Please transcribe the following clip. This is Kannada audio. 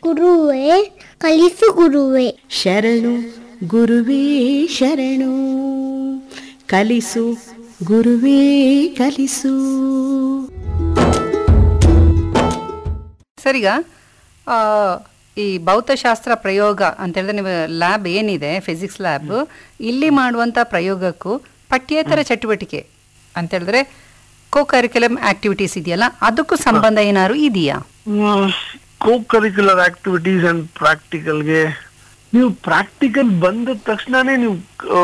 ಗುರುವೇ ಕಲಿಸು ಗುರುವೇ. ಶರಣು ಗುರುವೇ ಶರಣು, ಕಲಿಸು ಗುರುವೇ ಕಲಿಸು. ಸರಿಗ ಈ ಭೌತಶಾಸ್ತ್ರ ಪ್ರಯೋಗ ಅಂತ ಹೇಳಿದ್ರೆ ನೀವು ಲ್ಯಾಬ್ ಏನಿದೆ ಫಿಸಿಕ್ಸ್ ಲ್ಯಾಬ್, ಇಲ್ಲಿ ಮಾಡುವಂಥ ಪ್ರಯೋಗಕ್ಕೂ ಪಠ್ಯೇತರ ಚಟುವಟಿಕೆ ಅಂತ ಹೇಳಿದ್ರೆ ಕೋ ಕರಿಕ್ಯುಲಮ್ ಆಕ್ಟಿವಿಟೀಸ್ ಇದೆಯಲ್ಲ, ಅದಕ್ಕೂ ಸಂಬಂಧ ಏನಾದ್ರು ಇದೆಯಾ? ಕೋ ಕರಿಕ್ಯುಲರ್ ಆಕ್ಟಿವಿಟೀಸ್ ಅಂಡ್ ಪ್ರಾಕ್ಟಿಕಲ್ಗೆ ನೀವು ಪ್ರಾಕ್ಟಿಕಲ್ ಬಂದ ತಕ್ಷಣನೇ ನೀವು